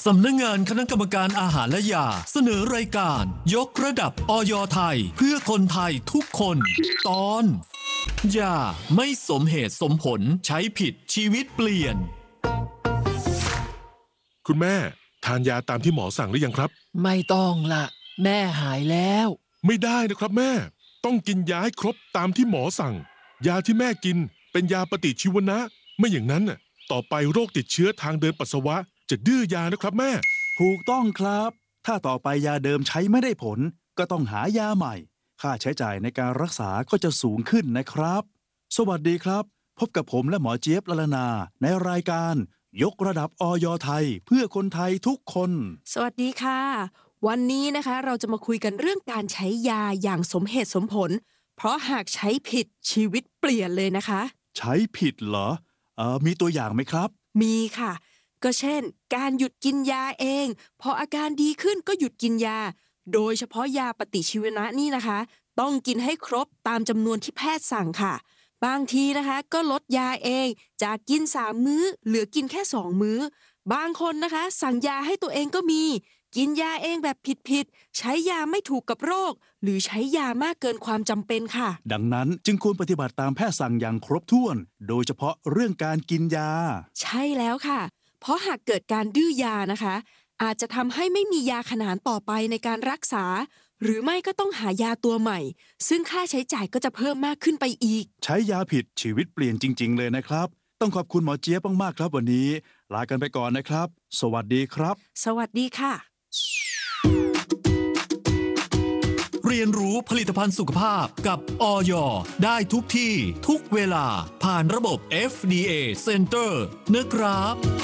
สำนักงานคณะกรรมการอาหารและยาเสนอรายการยกระดับอย.ไทยเพื่อคนไทยทุกคนตอนยาไม่สมเหตุสมผลใช้ผิดชีวิตเปลี่ยนคุณแม่ทานยาตามที่หมอสั่งหรือยังครับไม่ต้องละแม่หายแล้วไม่ได้นะครับแม่ต้องกินยาให้ครบตามที่หมอสั่งยาที่แม่กินเป็นยาปฏิชีวนะไม่อย่างนั้นต่อไปโรคติดเชื้อทางเดินปัสสาวะจะดื้อยานะครับแม่ถูกต้องครับถ้าต่อไปยาเดิมใช้ไม่ได้ผลก็ต้องหายาใหม่ค่าใช้จ่ายในการรักษาก็จะสูงขึ้นนะครับสวัสดีครับพบกับผมและหมอเจี๊ยบละลานาในรายการยกระดับอย.ไทยเพื่อคนไทยทุกคนสวัสดีค่ะวันนี้นะคะเราจะมาคุยกันเรื่องการใช้ยาอย่างสมเหตุสมผลเพราะหากใช้ผิดชีวิตเปลี่ยนเลยนะคะใช้ผิดเหรอมีตัวอย่างไหมครับมีค่ะก็เช่นการหยุดกินยาเองพออาการดีขึ้นก็หยุดกินยาโดยเฉพาะยาปฏิชีวนะนี่นะคะต้องกินให้ครบตามจำนวนที่แพทย์สั่งค่ะบางทีนะคะก็ลดยาเองจากกิน3มื้อเหลือกินแค่2มื้อบางคนนะคะสั่งยาให้ตัวเองก็มีกินยาเองแบบผิดๆใช้ยาไม่ถูกกับโรคหรือใช้ยามากเกินความจำเป็นค่ะดังนั้นจึงควรปฏิบัติตามแพทย์สั่งอย่างครบถ้วนโดยเฉพาะเรื่องการกินยาใช่แล้วค่ะเพราะหากเกิดการดื้อยานะคะอาจจะทำให้ไม่มียาขนานต่อไปในการรักษาหรือไม่ก็ต้องหายาตัวใหม่ซึ่งค่าใช้จ่ายก็จะเพิ่มมากขึ้นไปอีกใช้ยาผิดชีวิตเปลี่ยนจริงๆเลยนะครับต้องขอบคุณหมอเจี๊ยบมากๆครับวันนี้ลากันไปก่อนนะครับสวัสดีครับสวัสดีค่ะเรียนรู้ผลิตภัณฑ์สุขภาพกับอย.ได้ทุกที่ทุกเวลาผ่านระบบ FDA Center นะครับ